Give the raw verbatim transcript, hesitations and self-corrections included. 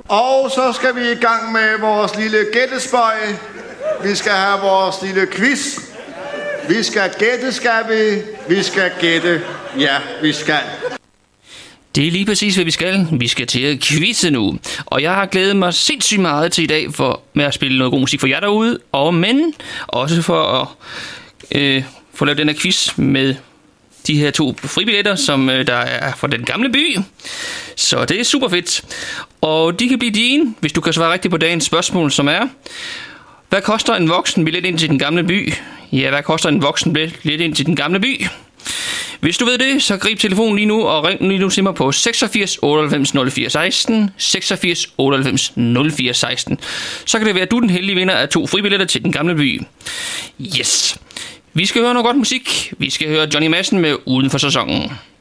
Og så skal vi i gang med vores lille gættespøj. Vi skal have vores lille quiz. Vi skal gætte, skal vi. Vi skal gætte. Ja, vi skal. Det er lige præcis, hvad vi skal. Vi skal til at quizze nu. Og jeg har glædet mig sindssygt meget til i dag for, med at spille noget god musik for jer derude. Og men også for at øh, få lavet den her quiz med de her to fribilletter, som øh, der er fra Den Gamle By. Så det er super fedt. Og de kan blive dine, hvis du kan svare rigtigt på dagens spørgsmål, som er: hvad koster en voksen billet ind til Den Gamle By? Ja, hvad koster en voksen billet ind til Den Gamle By? Hvis du ved det, så grib telefonen lige nu og ring lige nu til mig på seksogfirs otteoghalvfems nul fire seksten, seksogfirs otteoghalvfems nul fire seksten. Så kan det være, at du er den heldige vinder af to fribilletter til Den Gamle By. Yes. Vi skal høre noget godt musik. Vi skal høre Johnny Madsen med Uden for sæsonen.